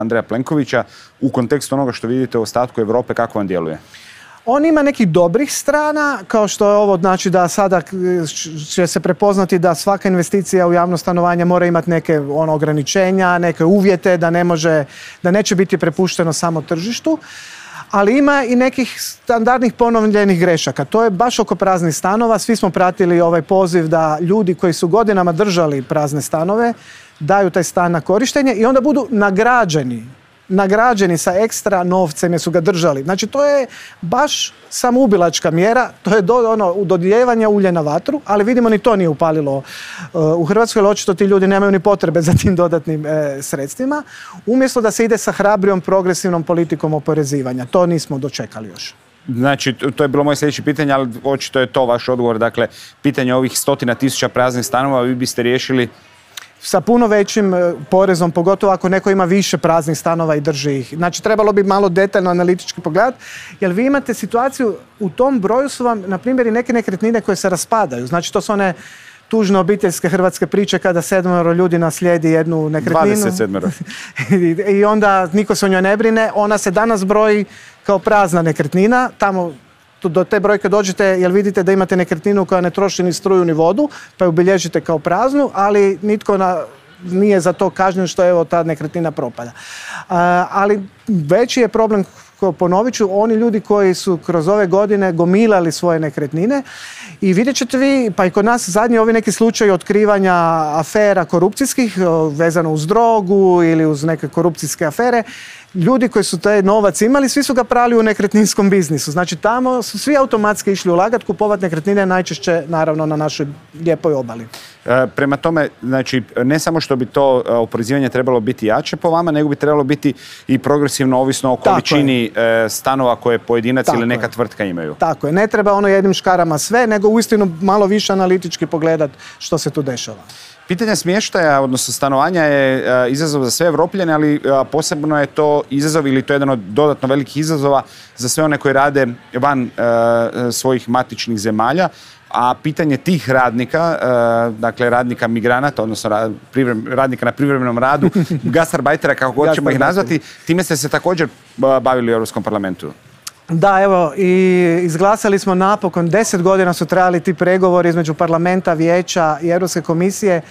Andreja Plenkovića u kontekstu onoga što vidite u ostatku Europe, kako vam djeluje? On ima nekih dobrih strana, kao što je ovo, znači da sada će se prepoznati da svaka investicija u javno stanovanje mora imati neke ograničenja, neke uvjete, da neće biti prepušteno samo tržištu. Ali ima i nekih standardnih ponovljenih grešaka. To je baš oko praznih stanova. Svi smo pratili ovaj poziv da ljudi koji su godinama držali prazne stanove daju taj stan na korištenje i onda budu nagrađeni sa ekstra novcem jer su ga držali. Znači to je baš samoubilačka mjera, to je dodjeljivanje ulje na vatru, ali vidimo ni to nije upalilo u Hrvatskoj, jer očito ti ljudi nemaju ni potrebe za tim dodatnim sredstvima, umjesto da se ide sa hrabrijom progresivnom politikom oporezivanja. To nismo dočekali još. Znači, to je bilo moje sljedeće pitanje, ali očito je to vaš odgovor. Dakle, pitanje ovih 100.000 praznih stanova vi biste riješili sa puno većim porezom, pogotovo ako neko ima više praznih stanova i drži ih. Znači, trebalo bi malo detaljno analitički pogledati, jer vi imate situaciju, u tom broju su vam, na primjer, i neke nekretnine koje se raspadaju. Znači, to su one tužne obiteljske hrvatske priče kada 7 ljudi naslijedi jednu nekretninu. 27. I onda niko se o njoj ne brine. Ona se danas broji kao prazna nekretnina. Tamo do te brojke dođete jer vidite da imate nekretninu koja ne troši ni struju ni vodu, pa ju obilježite kao praznu, ali nitko nije za to kažnjen što evo ta nekretnina propada. Ali veći je problem, ponovit ću, oni ljudi koji su kroz ove godine gomilali svoje nekretnine i vidjet ćete vi, pa i kod nas zadnji ovi neki slučaj otkrivanja afera korupcijskih vezano uz drogu ili uz neke korupcijske afere, ljudi koji su taj novac imali, svi su ga prali u nekretninskom biznisu. Znači tamo su svi automatski išli ulagati, kupovati nekretnine, najčešće naravno na našoj lijepoj obali. Prema tome, znači, ne samo što bi to oporezivanje trebalo biti jače po vama, nego bi trebalo biti i progresivno ovisno o količini stanova koje pojedinac ili neka tvrtka imaju. Tako je. Ne treba jednim škarama sve, nego uistinu malo više analitički pogledati što se tu dešava. Pitanje smještaja, odnosno stanovanja, je izazov za sve Evropljane, ali posebno je to izazov ili to je jedan od dodatno velikih izazova za sve one koji rade van svojih matičnih zemalja. A pitanje tih radnika, dakle radnika migranata, odnosno radnika na privremenom radu, gastarbajtera, kako god ćemo ih nazvati, time ste se također bavili u Europskom parlamentu. Da, evo, i izglasali smo napokon, 10 godina su trajali ti pregovori između parlamenta, vijeća i Europske komisije,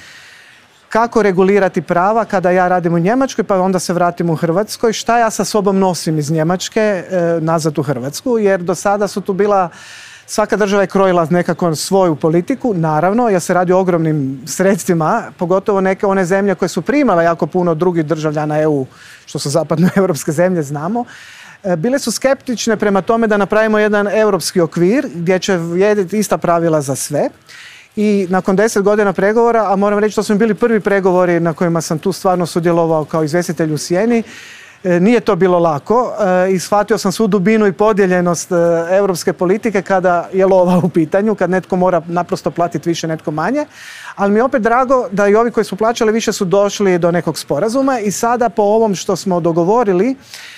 kako regulirati prava kada ja radim u Njemačkoj pa onda se vratim u Hrvatskoj, šta ja sa sobom nosim iz Njemačke nazad u Hrvatsku, jer do sada su tu bila, svaka država je krojila nekako svoju politiku, naravno, jer se radi o ogromnim sredstvima, pogotovo neke one zemlje koje su primale jako puno drugih državljana EU, što su zapadnoevropske zemlje, znamo. Bile su skeptične prema tome da napravimo jedan europski okvir gdje će vrijediti ista pravila za sve. I nakon 10 godina pregovora, a moram reći da su mi bili prvi pregovori na kojima sam tu stvarno sudjelovao kao izvjestitelj u sjeni, nije to bilo lako i shvatio sam svu dubinu i podijeljenost europske politike kada je lova u pitanju, kad netko mora naprosto platiti više, netko manje. Ali mi je opet drago da i ovi koji su plaćali više su došli do nekog sporazuma i sada po ovom što smo dogovorili,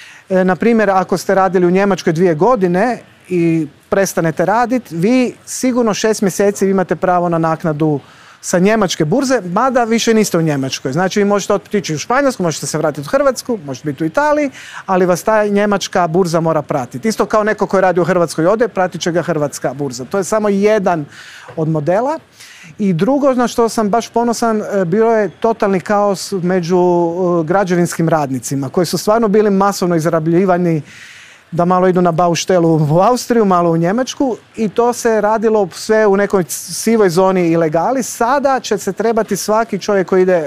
na primjer, ako ste radili u Njemačkoj 2 godine i prestanete raditi, vi sigurno 6 mjeseci imate pravo na naknadu sa njemačke burze, mada više niste u Njemačkoj. Znači, vi možete otići u Španjolsku, možete se vratiti u Hrvatsku, možete biti u Italiji, ali vas ta njemačka burza mora pratiti. Isto kao neko koji radi u Hrvatskoj ode, pratit će ga hrvatska burza. To je samo jedan od modela. I drugo, na što sam baš ponosan, bilo je totalni kaos među građevinskim radnicima, koji su stvarno bili masovno izrabljivani da malo idu na bauštelu u Austriju, malo u Njemačku i to se radilo sve u nekoj sivoj zoni ilegali. Sada će se trebati svaki čovjek koji ide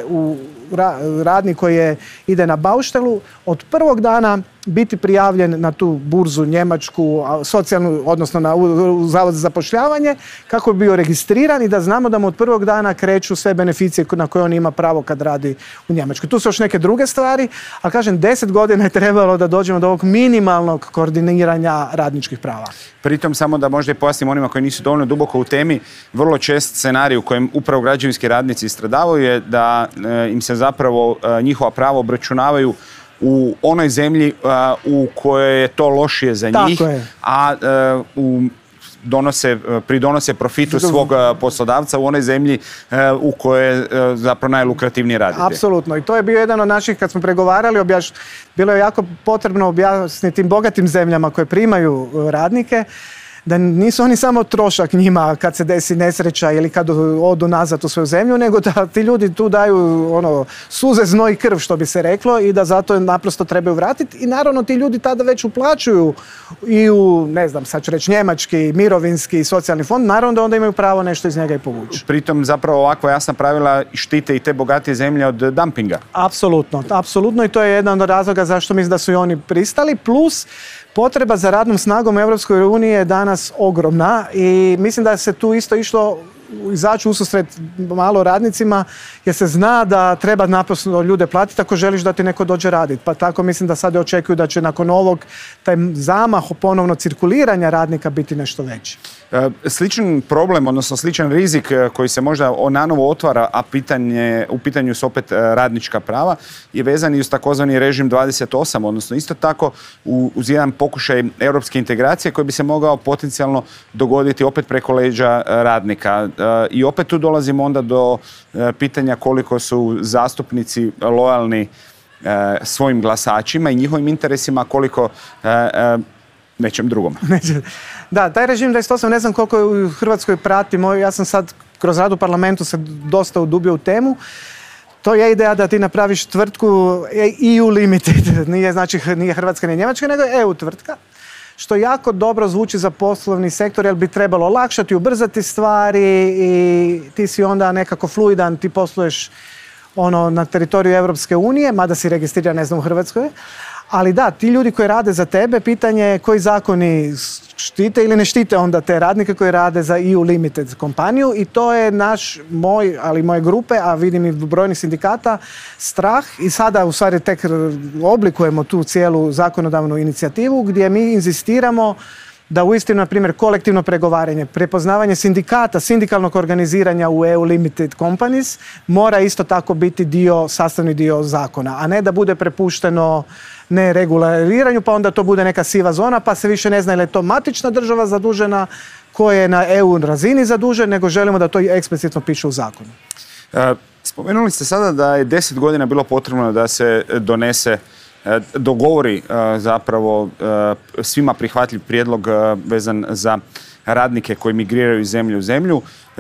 radnik koji ide na bauštelu od prvog dana biti prijavljen na tu burzu njemačku, socijalnu, odnosno u Zavod za zapošljavanje, kako bi bio registriran i da znamo da mu od prvog dana kreću sve beneficije na koje on ima pravo kad radi u Njemačkoj. Tu su još neke druge stvari, ali kažem, 10 godina je trebalo da dođemo do ovog minimalnog koordiniranja radničkih prava. Pritom samo da možda i pojasnim onima koji nisu dovoljno duboko u temi, vrlo čest scenarij u kojem upravo građevinski radnici stradavaju je da im se zapravo njihova prava obračunavaju u onoj zemlji u kojoj je to lošije za njih, a u pridonose profitu svog poslodavca u onoj zemlji u kojoj je zapravo najlukrativnije raditi. Apsolutno. I to je bio jedan od naših, kad smo pregovarali, bilo je jako potrebno objasniti tim bogatim zemljama koje primaju radnike, da nisu oni samo trošak njima kad se desi nesreća ili kad odu nazad u svoju zemlju, nego da ti ljudi tu daju suze, znoj i krv, što bi se reklo, i da zato naprosto trebaju vratiti. I naravno ti ljudi tada već uplaćuju i u, ne znam, sad ću reći njemački, mirovinski, socijalni fond, naravno da onda imaju pravo nešto iz njega i povući. Pritom zapravo ovakva jasna pravila štite i te bogatije zemlje od dumpinga. Apsolutno, i to je jedan od razloga zašto mislim da su i oni pristali, plus potreba za radnom snagom Europskoj uniji je danas ogromna i mislim da se tu isto išlo izaći ususret malo radnicima, jer se zna da treba naprosto ljude platiti ako želiš da ti neko dođe raditi. Pa tako mislim da sad očekuju da će nakon ovog taj zamah ponovno cirkuliranja radnika biti nešto veći. Sličan problem, odnosno sličan rizik koji se možda nanovo otvara, a u pitanju su opet radnička prava, je vezan i uz takozvani režim 28, odnosno isto tako uz jedan pokušaj europske integracije koji bi se mogao potencijalno dogoditi opet preko leđa radnika. I opet tu dolazimo onda do pitanja koliko su zastupnici lojalni svojim glasačima i njihovim interesima, koliko nečem drugom. Da, taj režim 28, ne znam koliko u Hrvatskoj pratimo, ja sam sad kroz rad u parlamentu se dosta udubio u temu. To je ideja da ti napraviš tvrtku EU Limited, nije Hrvatska ni Njemačka, nego je EU tvrtka, što jako dobro zvuči za poslovni sektor, jer bi trebalo olakšati, ubrzati stvari i ti si onda nekako fluidan, ti posluješ na teritoriju Europske unije, mada si registriran, ne znam, u Hrvatskoj. Ali da, ti ljudi koji rade za tebe, pitanje je koji zakoni štite ili ne štite onda te radnike koji rade za EU Limited kompaniju, i to je ali moje grupe, a vidim i brojnih sindikata, strah, i sada u stvari tek oblikujemo tu cijelu zakonodavnu inicijativu gdje mi inzistiramo da uistinu, na primjer, kolektivno pregovaranje, prepoznavanje sindikata, sindikalnog organiziranja u EU Limited Companies mora isto tako biti sastavni dio zakona, a ne da bude prepušteno neregulariranju, pa onda to bude neka siva zona, pa se više ne zna je li to matična država zadužena, koja je na EU razini zadužen, nego želimo da to eksplicitno piše u zakonu. Spomenuli ste sada da je 10 godina bilo potrebno da se dogovori zapravo svima prihvatljiv prijedlog vezan za radnike koji migriraju iz zemlje u zemlju.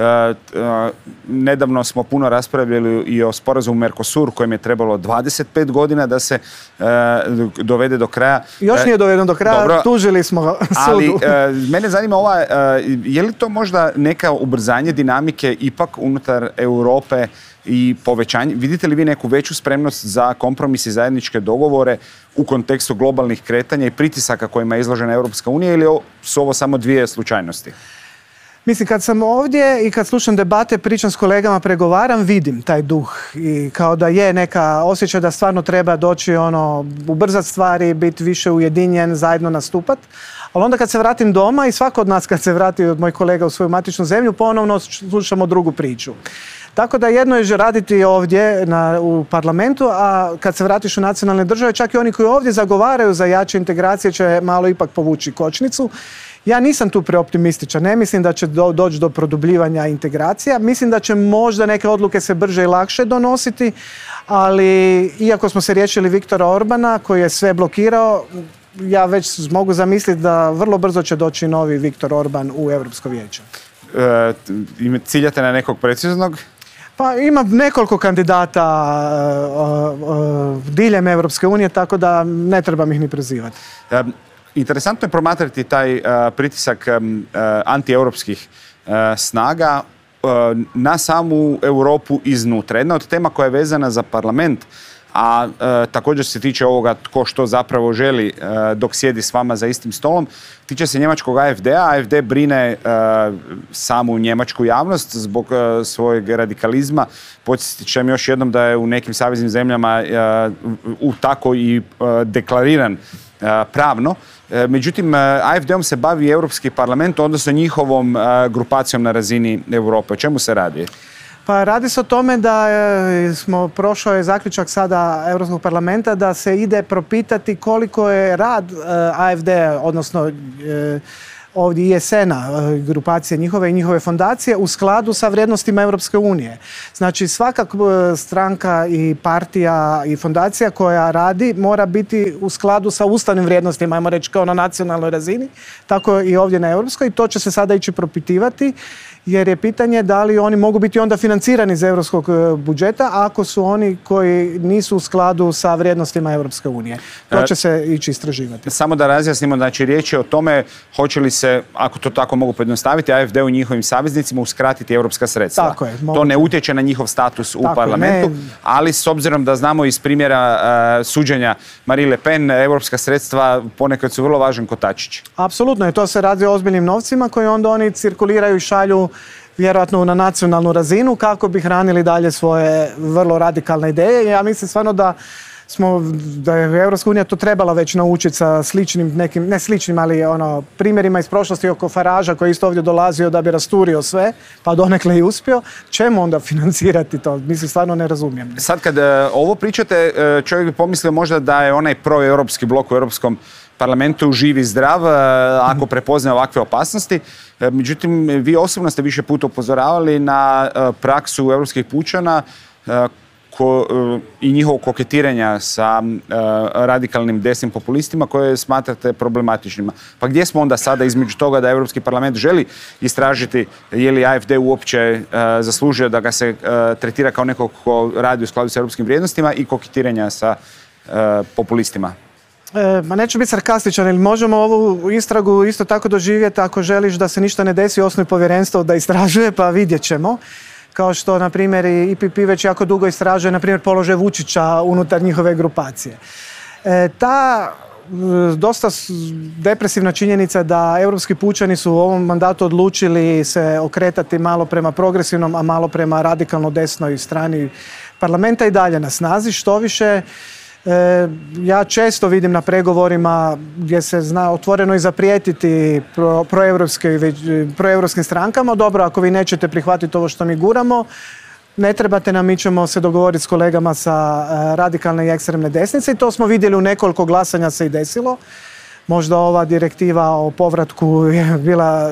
Nedavno smo puno raspravljali i o sporazumu Mercosur kojem je trebalo 25 godina da se dovede do kraja. Još nije dovedeno do kraja, dobro, tužili smo sudu. Ali mene zanima je li to možda neka ubrzanje dinamike ipak unutar Europe i povećanje? Vidite li vi neku veću spremnost za kompromis i zajedničke dogovore u kontekstu globalnih kretanja i pritisaka kojima je izložena Europska unija, ili su ovo samo dvije slučajnosti? Mislim, kad sam ovdje i kad slušam debate, pričam s kolegama, pregovaram, vidim taj duh i kao da je neka osjećaj da stvarno treba doći ubrzati stvari, biti više ujedinjen, zajedno nastupat. Ali onda kad se vratim doma, i svako od nas kad se vrati od mojih kolega u svoju matičnu zemlju, ponovno slušamo drugu priču. Tako da jedno je raditi ovdje u parlamentu, a kad se vratiš u nacionalne države, čak i oni koji ovdje zagovaraju za jače integracije će malo ipak povući kočnicu. Ja nisam tu preoptimističan, ne mislim da će doći do produbljivanja integracija, mislim da će možda neke odluke se brže i lakše donositi, ali iako smo se riješili Viktora Orbana koji je sve blokirao, ja već mogu zamisliti da vrlo brzo će doći novi Viktor Orban u Europsko vijeće. Ciljate na nekog preciznog? Pa ima nekoliko kandidata diljem Europske unije, tako da ne trebam ih ni prozivati. Interesantno je promatrati taj pritisak antieuropskih snaga na samu Europu iznutra. Jedna od tema koja je vezana za parlament, a također se tiče ovoga tko što zapravo želi dok sjedi s vama za istim stolom, tiče se njemačkog AfD-a. AfD brine samu njemačku javnost zbog svojeg radikalizma. Podsjetit ću još jednom da je u nekim saveznim zemljama tako i deklariran pravno. Međutim, AfD-om se bavi Europski parlament, odnosno njihovom grupacijom na razini Europe. O čemu se radi? Pa radi se o tome da prošao je zaključak sada Europskog parlamenta da se ide propitati koliko je rad AfD, odnosno ovdje ISN-a, grupacije njihove i njihove fondacije, u skladu sa vrijednostima Europske unije. Znači svaka stranka i partija i fondacija koja radi mora biti u skladu sa ustavnim vrijednostima, ajmo reći kao na nacionalnoj razini, tako i ovdje na europskoj, i to će se sada ići propitivati, jer je pitanje da li oni mogu biti onda financirani iz europskog budžeta ako su oni koji nisu u skladu sa vrijednostima Europske unije. To će se ići istraživati. Samo da razjasnimo, znači riječ je o tome hoće li se, ako to tako mogu pojednostaviti, AfD-u i njihovim saveznicima uskratiti europska sredstva. Tako je, to ne utječe na njihov status u parlamentu, ali s obzirom da znamo iz primjera suđenja Marine Le Pen, europska sredstva ponekad su vrlo važan kotačić. Apsolutno, i to se radi o ozbiljnim novcima koji onda oni cirkuliraju i šalju vjerojatno na nacionalnu razinu kako bi hranili dalje svoje vrlo radikalne ideje. Ja mislim stvarno da je Europska unija to trebala već naučiti sa sličnim nekim, ne sličnim, ali primjerima iz prošlosti oko Faraža koji je isto ovdje dolazio da bi rasturio sve, pa donekle i uspio. Čemu onda financirati to? Mislim, stvarno ne razumijem. Sad kad ovo pričate, čovjek bi pomislio možda da je onaj proeuropski blok u Europskom parlamentu živ i zdrav ako prepoznaje ovakve opasnosti. Međutim, vi osobno ste više puta upozoravali na praksu europskih pučana i njihovo koketiranja sa radikalnim desnim populistima koje smatrate problematičnima. Pa gdje smo onda sada između toga da Europski parlament želi istražiti je li AfD uopće zaslužio da ga se tretira kao nekog ko radi u skladu sa europskim vrijednostima i koketiranja sa populistima? Ma neću biti sarkastičan, ili možemo ovu istragu isto tako doživjeti ako želiš da se ništa ne desi, osnuj povjerenstvo da istražuje, pa vidjet ćemo. Kao što, na primjer, i IPP već jako dugo istražuje, na primjer, položaj Vučića unutar njihove grupacije. Ta dosta depresivna činjenica da europski pučani su u ovom mandatu odlučili se okretati malo prema progresivnom, a malo prema radikalno desnoj strani parlamenta i dalje na snazi, što više. Ja često vidim na pregovorima gdje se zna otvoreno i zaprijetiti proeuropskim strankama. Dobro, ako vi nećete prihvatiti ovo što mi guramo, ne trebate nam, mi ćemo se dogovoriti s kolegama sa radikalne i ekstremne desnice, i to smo vidjeli u nekoliko glasanja se i desilo. Možda ova direktiva o povratku je bila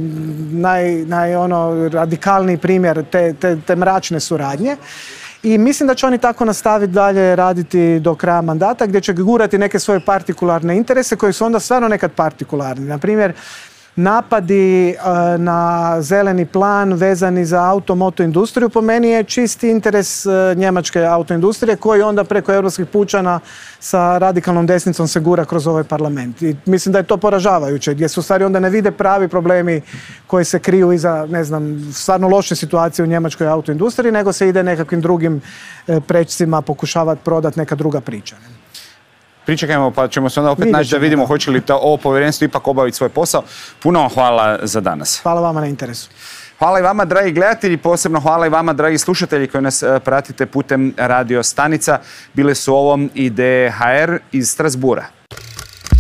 radikalniji primjer te mračne suradnje. I mislim da će oni tako nastaviti dalje raditi do kraja mandata, gdje će gurati neke svoje partikularne interese koji su onda stvarno nekad partikularni. Na primjer, napadi na zeleni plan vezani za auto-moto industriju po meni je čisti interes njemačke autoindustrije koji onda preko europskih pučana sa radikalnom desnicom se gura kroz ovaj parlament. I mislim da je to poražavajuće, gdje se u stvari onda ne vide pravi problemi koji se kriju iza, ne znam, stvarno loše situacije u njemačkoj autoindustriji, nego se ide nekakvim drugim prečcima pokušavati prodati neka druga priča. Pričekajmo, pa ćemo se onda opet naći da vidimo hoće li ovo povjerenstvo ipak obaviti svoj posao. Puno vam hvala za danas. Hvala vama na interesu. Hvala i vama, dragi gledatelji, posebno hvala i vama, dragi slušatelji koji nas pratite putem radio stanica. Bile su ovo Ideje HR iz Strasbourga.